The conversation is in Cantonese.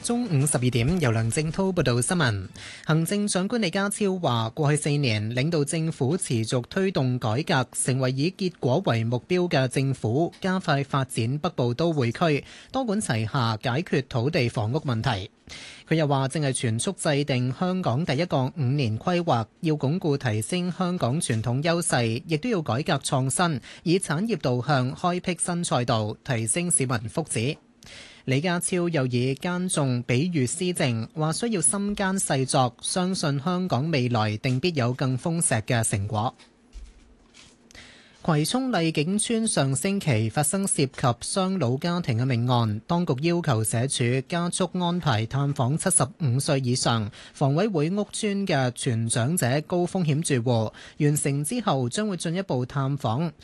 中午12點，由梁正滔報道新聞。行政長官李家超話：過去4年，領導政府持續推動改革，成為以結果為目標嘅政府，加快發展北部都會區，多管齊下解決土地房屋問題。佢又話：正係全速制定香港第一個5年規劃，要鞏固提升香港傳統優勢，亦都要改革創新，以產業導向開闢新賽道，提升市民福祉。李家超又以耕種比喻施政，話需要心耕細作，相信香港未來定必有更豐碩嘅成果。葵涌麗景村上星期發生涉及雙老家庭嘅命案，當局要求社署加速安排探訪75歲以上房委會屋邨嘅全長者高風險住戶，完成之後將會進一步探訪。